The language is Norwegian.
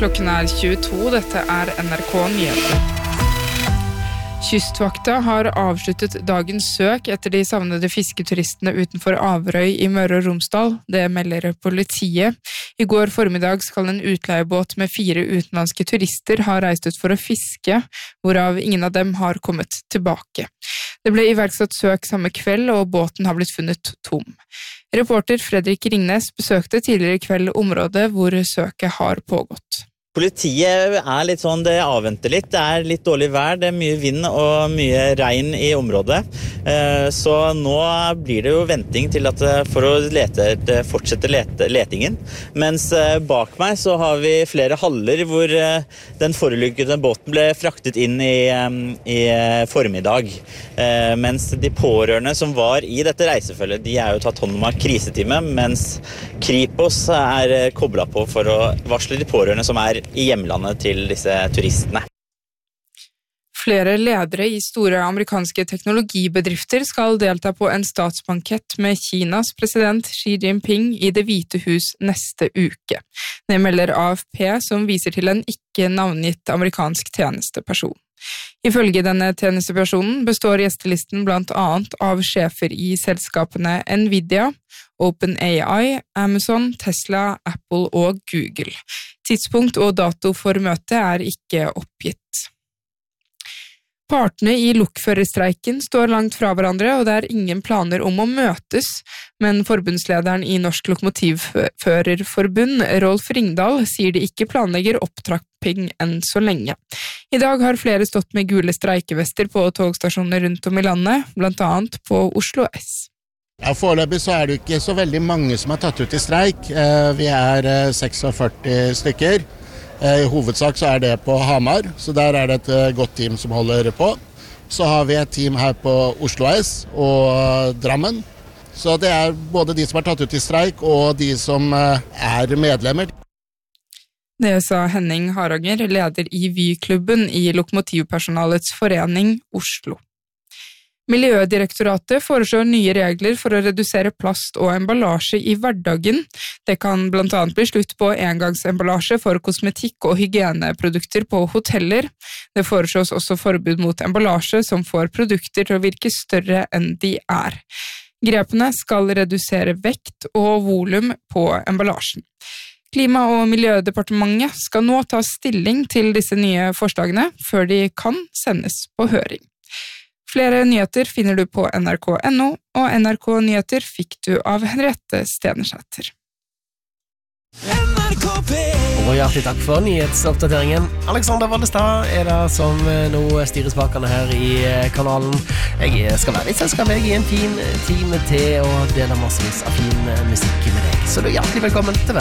klokken 22, dette NRK Nyheter. Kystvakta har avsluttet dagens søk etter de savnede fisketuristene utenfor Averøy I Møre og Romsdal. Det melder politiet. I går formiddag skal en utleiebåt med 4 utenlandske turister ha reist ut for å fiske, hvorav ingen av dem har kommet tilbake. Det ble iverksatt søk samme kveld, og båten har blitt funnet tom. Reporter Fredrik Ringnes besøkte tidligere I kveld området hvor søket har pågått. Politiet litt sånn, det avventer litt, det litt dårlig vær, det mye vind og mye regn I området. Så nå blir det jo venting til at for å fortsette letingen. Mens bak meg så har vi flere haller hvor den forulykkede båten ble fraktet inn I formiddag. Mens de pårørende som var I dette reisefølget, de jo tatt hånd om av krisetime, mens Kripos koblet på for å varsle de pårørende som I hjemlandet til disse turistene. Flere ledere I store amerikanske teknologibedrifter skal delta på en statsbankett med Kinas president Xi Jinping I Det hvite hus neste uke. Det melder AFP som viser til en ikke navngitt amerikansk tjenesteperson. Ifølge denne tjenestepersonen består gjestelisten blant annet av sjefer I selskapene Nvidia, OpenAI, Amazon, Tesla, Apple og Google. Tidspunkt og dato for møtet ikke oppgitt. Partene I lokførerstreiken står langt fra hverandre, og det ingen planer om å møtes, men forbundslederen I Norsk Lokomotivførerforbund, Rolf Ringdal, sier de ikke planlegger opptrapping enn så lenge. I dag har flere stått med gule streikevester på togstasjoner rundt om I landet, blant annet på Oslo S. Ja, foreløpig så det ikke så veldig mange som tatt ut I streik. Vi 46 stykker. I hovedsak så det på Hamar, så der det et godt team som holder på. Så har vi et team her på Oslo S og Drammen. Så det både de som tatt ut I streik og de som medlemmer. Det sa Henning Haranger, leder I Vy-klubben I Lokomotivpersonalets forening Oslo. Miljødirektoratet foreslår nye regler for å redusere plast og emballasje I hverdagen. Det kan blant annet bli slutt på engangsemballasje for kosmetikk og hygieneprodukter på hoteller. Det foreslås også forbud mot emballasje som får produkter til å virke større enn de Grepene skal redusere vekt og volum på emballasjen. Klima- og miljødepartementet skal nå ta stilling til disse nye forslagene før de kan sendes på høring. Flere nyheter finner du på nrk.no, og NRK Nyheter fikk du av Henriette Stenersæter. Og hjertelig takk for nyhetsoppdateringen. Alexander Valdestad det som nå styrer spakene her I kanalen. Jeg skal være litt selskap I en fin time til og dele massevis av fin musikk med deg. Så du hjertelig velkommen til